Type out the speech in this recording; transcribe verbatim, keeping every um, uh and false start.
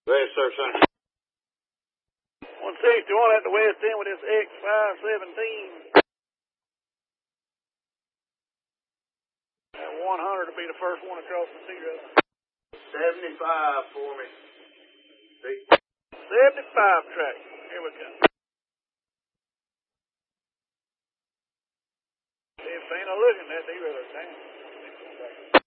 Yes, sir, son. one sixty-one at the west end with this X five seventeen. That one hundred will be the first one across the zero. seventy-five for me. seventy-five track. Here we go. If ain't a looking at the other time.